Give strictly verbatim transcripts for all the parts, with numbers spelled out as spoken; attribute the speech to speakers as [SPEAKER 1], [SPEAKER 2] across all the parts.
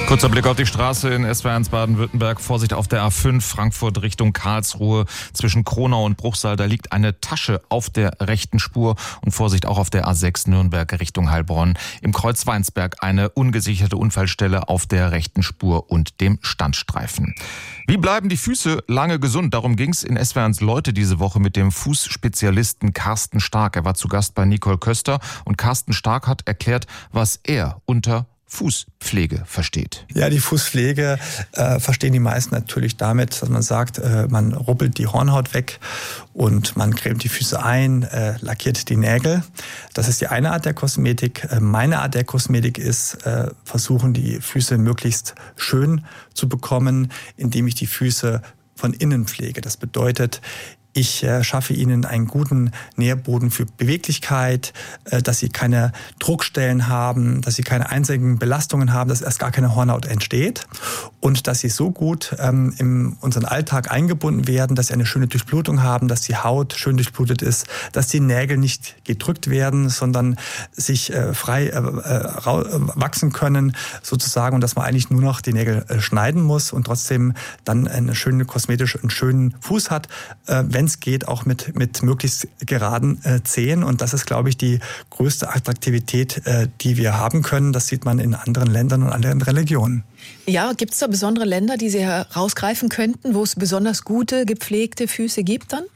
[SPEAKER 1] Kurzer Blick auf die Straße in S W R eins Baden-Württemberg. Vorsicht auf der A fünf Frankfurt Richtung Karlsruhe. Zwischen Kronau und Bruchsal, da liegt eine Tasche auf der rechten Spur. Und Vorsicht auch auf der A sechs Nürnberg Richtung Heilbronn. Im Kreuz Weinsberg eine ungesicherte Unfallstelle auf der rechten Spur und dem Standstreifen. Wie bleiben die Füße lange gesund? Darum ging es in S W R eins Leute diese Woche mit dem Fußspezialisten Carsten Stark. Er war zu Gast bei Nicole Köster und Carsten Stark hat erklärt, was er unter Fußpflege versteht.
[SPEAKER 2] Ja, die Fußpflege äh, verstehen die meisten natürlich damit, dass man sagt, äh, man rubbelt die Hornhaut weg und man cremt die Füße ein, äh, lackiert die Nägel. Das ist die eine Art der Kosmetik. Äh, meine Art der Kosmetik ist, äh, versuchen die Füße möglichst schön zu bekommen, indem ich die Füße von innen pflege. Das bedeutet, ich äh, schaffe ihnen einen guten Nährboden für Beweglichkeit, äh, dass sie keine Druckstellen haben, dass sie keine einseitigen Belastungen haben, dass erst gar keine Hornhaut entsteht und dass sie so gut ähm, in unseren Alltag eingebunden werden, dass sie eine schöne Durchblutung haben, dass die Haut schön durchblutet ist, dass die Nägel nicht gedrückt werden, sondern sich äh, frei äh, äh, wachsen können sozusagen und dass man eigentlich nur noch die Nägel äh, schneiden muss und trotzdem dann eine schöne kosmetisch einen schönen Fuß hat, äh, wenn es geht, auch mit, mit möglichst geraden äh, Zehen. Und das ist, glaube ich, die größte Attraktivität, äh, die wir haben können. Das sieht man in anderen Ländern und anderen Religionen.
[SPEAKER 3] Ja, gibt es da besondere Länder, die Sie herausgreifen könnten, wo es besonders gute, gepflegte Füße gibt dann?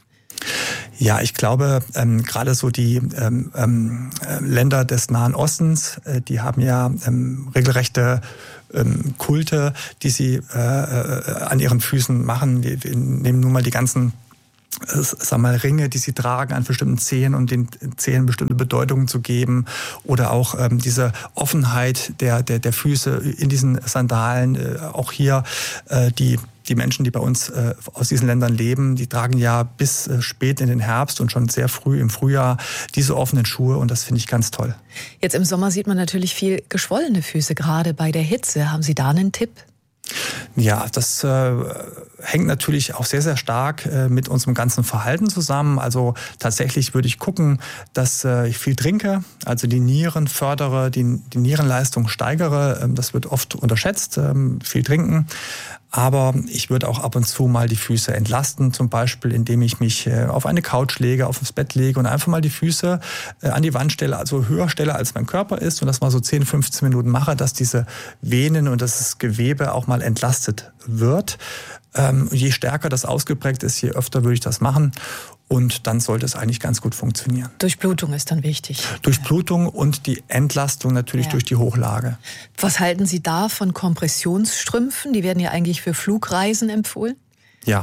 [SPEAKER 2] Ja, ich glaube, ähm, gerade so die ähm, ähm, Länder des Nahen Ostens, äh, die haben ja ähm, regelrechte ähm, Kulte, die sie äh, äh, an ihren Füßen machen. Wir, wir nehmen nun mal die ganzen sag mal, Ringe, die sie tragen an bestimmten Zehen und den Zehen bestimmte Bedeutungen zu geben oder auch ähm, diese Offenheit der, der, der Füße in diesen Sandalen. Äh, auch hier äh, die Die Menschen, die bei uns äh, aus diesen Ländern leben, die tragen ja bis äh, spät in den Herbst und schon sehr früh im Frühjahr diese offenen Schuhe und das finde ich ganz toll.
[SPEAKER 3] Jetzt im Sommer sieht man natürlich viel geschwollene Füße, gerade bei der Hitze. Haben Sie da einen Tipp?
[SPEAKER 2] Ja, das äh, hängt natürlich auch sehr, sehr stark äh, mit unserem ganzen Verhalten zusammen. Also tatsächlich würde ich gucken, dass äh, ich viel trinke, also die Nieren fördere, die, die Nierenleistung steigere. Ähm, das wird oft unterschätzt, ähm, viel trinken. Aber ich würde auch ab und zu mal die Füße entlasten, zum Beispiel indem ich mich äh, auf eine Couch lege, auf das Bett lege und einfach mal die Füße äh, an die Wand stelle, also höher stelle, als mein Körper ist und das mal so zehn, fünfzehn Minuten mache, dass diese Venen und das Gewebe auch mal entlastet wird. Ähm, je stärker das ausgeprägt ist, je öfter würde ich das machen. Und dann sollte es eigentlich ganz gut funktionieren.
[SPEAKER 3] Durchblutung ist dann wichtig.
[SPEAKER 2] Durchblutung und die Entlastung natürlich ja. durch die Hochlage.
[SPEAKER 3] Was halten Sie da von Kompressionsstrümpfen? Die werden ja eigentlich für Flugreisen empfohlen.
[SPEAKER 2] Ja,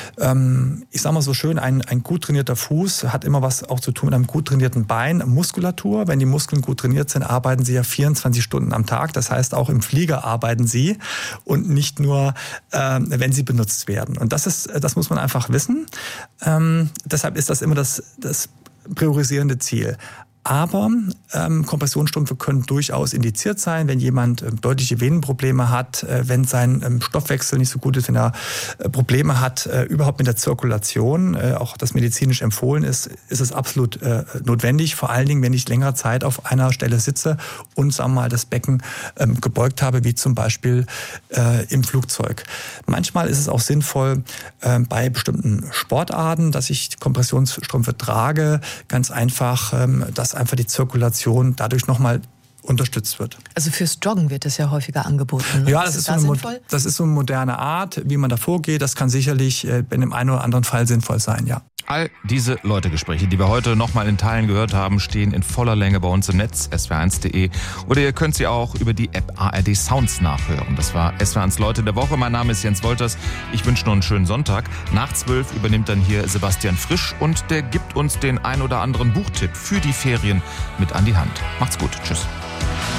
[SPEAKER 2] ähm, ich sag mal so schön, ein, ein gut trainierter Fuß hat immer was auch zu tun mit einem gut trainierten Bein, Muskulatur. Wenn die Muskeln gut trainiert sind, arbeiten sie ja vierundzwanzig Stunden am Tag. Das heißt, auch im Flieger arbeiten sie und nicht nur, ähm, wenn sie benutzt werden. Und das ist, das muss man einfach wissen. Ähm, deshalb ist das immer das, das priorisierende Ziel. Aber ähm, Kompressionsstrümpfe können durchaus indiziert sein, wenn jemand ähm, deutliche Venenprobleme hat, äh, wenn sein ähm, Stoffwechsel nicht so gut ist, wenn er äh, Probleme hat, äh, überhaupt mit der Zirkulation, äh, auch das medizinisch empfohlen ist, ist es absolut äh, notwendig. Vor allen Dingen, wenn ich längere Zeit auf einer Stelle sitze und sagen wir mal das Becken ähm, gebeugt habe, wie zum Beispiel äh, im Flugzeug. Manchmal ist es auch sinnvoll äh, bei bestimmten Sportarten, dass ich Kompressionsstrümpfe trage, ganz einfach, ähm, dass einfach die Zirkulation dadurch nochmal unterstützt wird.
[SPEAKER 3] Also fürs Joggen wird das ja häufiger angeboten.
[SPEAKER 2] Ja, das ist, ist, so eine, das ist so eine moderne Art, wie man da vorgeht. Das kann sicherlich in dem einen oder anderen Fall sinnvoll sein, ja.
[SPEAKER 1] All diese Leutegespräche, die wir heute nochmal in Teilen gehört haben, stehen in voller Länge bei uns im Netz, S W R eins punkt de. Oder ihr könnt sie auch über die App A R D Sounds nachhören. Das war S W R eins Leute der Woche. Mein Name ist Jens Wolters. Ich wünsche noch einen schönen Sonntag. Nach zwölf übernimmt dann hier Sebastian Frisch und der gibt uns den ein oder anderen Buchtipp für die Ferien mit an die Hand. Macht's gut. Tschüss.